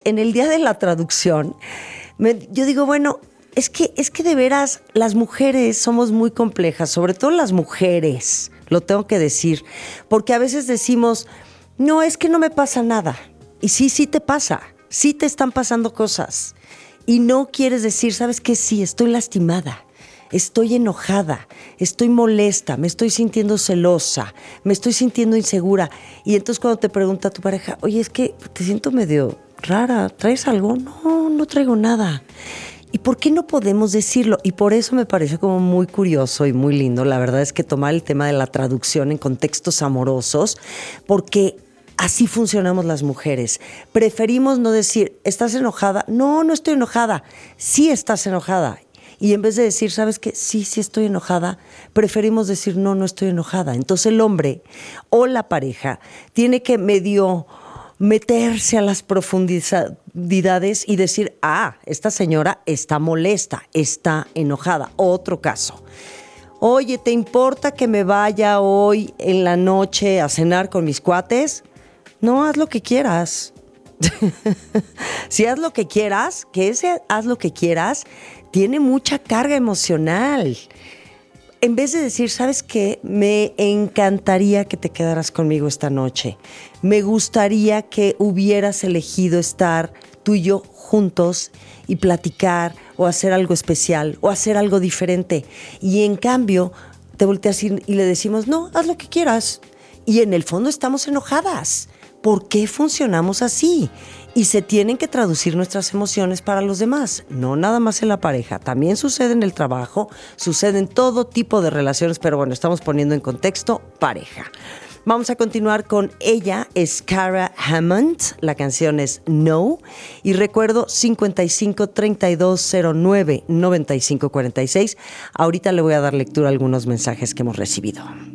en el día de la traducción, yo digo, bueno, es que de veras las mujeres somos muy complejas, sobre todo las mujeres, lo tengo que decir, porque a veces decimos, no, es que no me pasa nada. Y sí te pasa, sí te están pasando cosas. Y no quieres decir, ¿sabes qué? Sí, estoy lastimada, estoy enojada, estoy molesta, me estoy sintiendo celosa, me estoy sintiendo insegura. Y entonces cuando te pregunta tu pareja, oye, es que te siento medio rara, ¿traes algo? No traigo nada. ¿Y por qué no podemos decirlo? Y por eso me parece como muy curioso y muy lindo. La verdad es que tomar el tema de la traducción en contextos amorosos, porque así funcionamos las mujeres. Preferimos no decir, ¿estás enojada? No estoy enojada. Sí estás enojada. Y en vez de decir, ¿sabes qué? Sí estoy enojada, preferimos decir, no estoy enojada. Entonces el hombre o la pareja tiene que medio meterse a las profundidades y decir, esta señora está molesta, está enojada. Otro caso. Oye, ¿te importa que me vaya hoy en la noche a cenar con mis cuates? No, haz lo que quieras. Si haz lo que quieras, que ese haz lo que quieras tiene mucha carga emocional. En vez de decir, ¿sabes qué? Me encantaría que te quedaras conmigo esta noche. Me gustaría que hubieras elegido estar tú y yo juntos y platicar o hacer algo especial o hacer algo diferente. Y en cambio, te volteas y le decimos, no, haz lo que quieras. Y en el fondo estamos enojadas. ¿Por qué funcionamos así? Y se tienen que traducir nuestras emociones para los demás, no nada más en la pareja. También sucede en el trabajo, sucede en todo tipo de relaciones, pero bueno, estamos poniendo en contexto pareja. Vamos a continuar con ella, es Cara Hammond, la canción es No, y recuerdo 55 32 09 95 46. Ahorita le voy a dar lectura a algunos mensajes que hemos recibido.